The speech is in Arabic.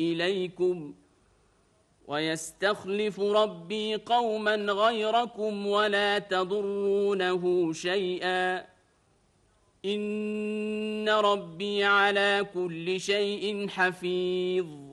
إليكم ويستخلف ربي قوما غيركم ولا تضرونه شيئا إن ربي على كل شيء حفيظ